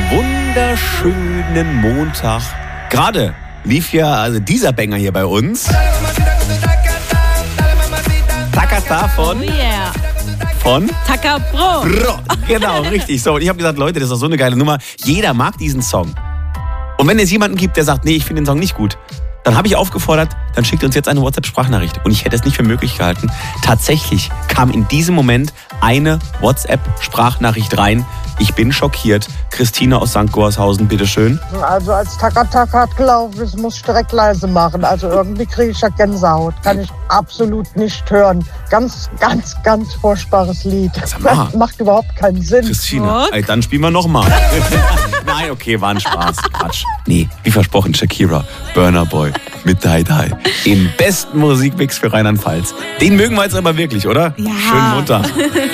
wunderschönen Montag. Gerade lief ja dieser Banger hier bei uns. Takata von... Oh yeah. Von? Taka Bro. Genau, richtig. So, und ich habe gesagt, Leute, das ist doch so eine geile Nummer. Jeder mag diesen Song. Und wenn es jemanden gibt, der sagt, nee, ich finde den Song nicht gut, dann habe ich aufgefordert, dann schickt uns jetzt eine WhatsApp-Sprachnachricht. Und ich hätte es nicht für möglich gehalten. Tatsächlich kam in diesem Moment eine WhatsApp-Sprachnachricht rein. Ich bin schockiert. Christine aus St. Gorshausen, bitteschön. Also als Taka gelaufen ist, muss ich direkt leise machen. Also irgendwie kriege ich ja Gänsehaut. Kann ich absolut nicht hören. Ganz furchtbares Lied. Sag mal. Macht überhaupt keinen Sinn. Christine, ey, dann spielen wir nochmal. Nein, okay, war ein Spaß. Quatsch. Nee, wie versprochen, Shakira, Burna Boy mit Die Die. Im besten Musikmix für Rheinland-Pfalz. Den mögen wir jetzt aber wirklich, oder? Ja. Schönen Montag.